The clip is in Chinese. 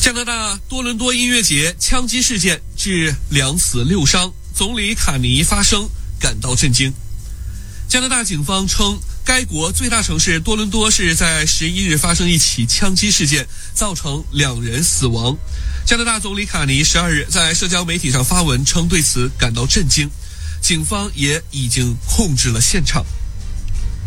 加拿大多伦多音乐节枪击事件致2死6伤，总理卡尼发声感到震惊。加拿大警方称，该国最大城市多伦多市在11日发生一起枪击事件，造成2人死亡。加拿大总理卡尼12日在社交媒体上发文称对此感到震惊，警方也已经控制了现场。